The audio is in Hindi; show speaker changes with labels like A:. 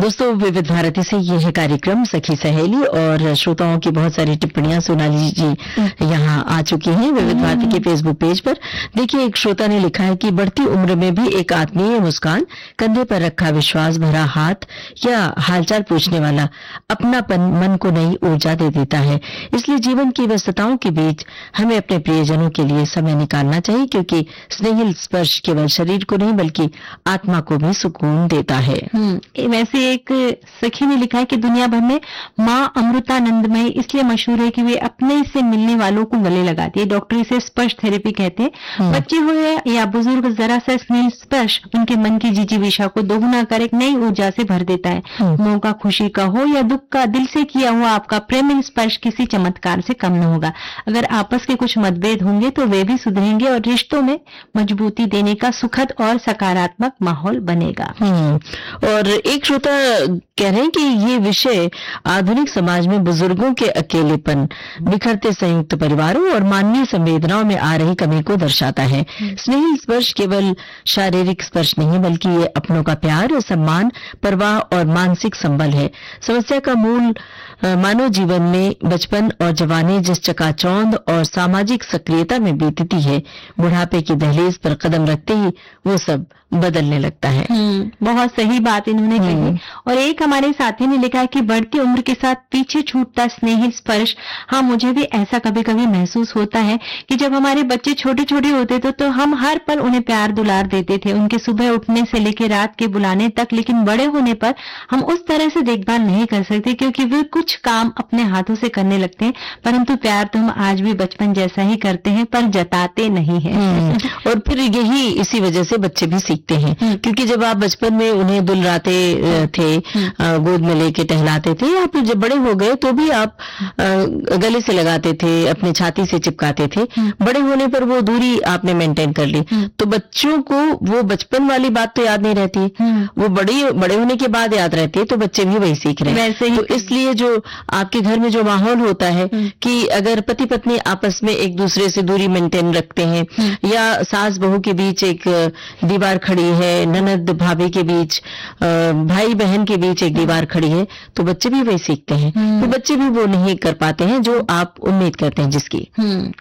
A: दोस्तों, विविध भारती से ये है कार्यक्रम सखी सहेली और श्रोताओं की बहुत सारी टिप्पणियां सोनाली जी यहाँ आ चुकी हैं विविध भारती के फेसबुक पेज पर। देखिए, एक श्रोता ने लिखा है कि बढ़ती उम्र में भी एक आत्मीय मुस्कान, कंधे पर रखा विश्वास भरा हाथ या हालचाल पूछने वाला अपनापन मन को नई ऊर्जा दे देता है। इसलिए जीवन की व्यस्तताओं के बीच हमें अपने प्रियजनों के लिए समय निकालना चाहिए, क्योंकि स्नेहिल स्पर्श केवल शरीर को नहीं बल्कि आत्मा को भी सुकून देता है।
B: वैसे एक सखी ने लिखा है कि दुनिया भर में माँ अमृतानंदमय इसलिए मशहूर है कि वे अपने से मिलने वालों को गले लगाती है। डॉक्टर इसे स्पर्श थेरेपी कहते हैं। बच्चे हो या बुजुर्ग, जरा सा स्नेह स्पर्श उनके मन की जिजीविषा को दोगुना कर एक नई ऊर्जा से भर देता है। मौका खुशी का हो या दुख का, दिल से किया हुआ आपका प्रेम स्पर्श किसी चमत्कार से कम न होगा। अगर आपस के कुछ मतभेद होंगे तो वे भी सुधरेंगे और रिश्तों में मजबूती देने का सुखद और सकारात्मक माहौल बनेगा।
A: और एक श्रोता कह रहे हैं कि ये विषय आधुनिक समाज में बुजुर्गों के अकेलेपन, बिखरते संयुक्त परिवारों और मानवीय संवेदनाओं में आ रही कमी को दर्शाता है। स्नेह स्पर्श केवल शारीरिक स्पर्श नहीं बल्कि ये अपनों का प्यार, सम्मान, परवाह और मानसिक संबल है। समस्या का मूल मानव जीवन में बचपन और जवानी जिस चकाचौंध और सामाजिक सक्रियता में बीतती है, बुढ़ापे की दहलीज पर कदम रखते ही वो सब बदलने लगता है।
B: बहुत सही बात इन्होंने कही। और एक हमारे साथी ने लिखा है कि बढ़ती उम्र के साथ पीछे छूटता स्नेही स्पर्श। हाँ, मुझे भी ऐसा कभी कभी महसूस होता है कि जब हमारे बच्चे छोटे छोटे होते थे तो हम हर पल उन्हें प्यार दुलार देते थे, उनके सुबह उठने से लेकर रात के बुलाने तक। लेकिन बड़े होने पर हम उस तरह से देखभाल नहीं कर सकते क्योंकि वे कुछ काम अपने हाथों से करने लगते हैं, परंतु प्यार तो हम आज भी बचपन जैसा ही करते हैं पर जताते नहीं हैं।
A: और फिर यही इसी वजह से बच्चे भी सीखते हैं, क्योंकि जब आप बचपन में उन्हें दुलराते थे, गोद में लेके टहलाते थे, या फिर जब बड़े हो गए तो भी आप गले से लगाते थे, अपने छाती से चिपकाते थे। बड़े होने पर वो दूरी आपने मेंटेन कर ली, तो बच्चों को वो बचपन वाली बात तो याद नहीं रहती, वो बड़े होने के बाद याद रहती है। तो बच्चे भी वही सीख रहे हैं। तो इसलिए जो आपके घर में जो माहौल होता है कि अगर पति पत्नी आपस में एक दूसरे से दूरी मेंटेन रखते हैं, या सास बहू के बीच एक दीवार खड़ी है, ननद भाभी के बीच, भाई बहन के बीच एक दीवार खड़ी है, तो बच्चे भी वही सीखते हैं। तो बच्चे भी वो नहीं कर पाते हैं जो आप उम्मीद करते हैं जिसकी।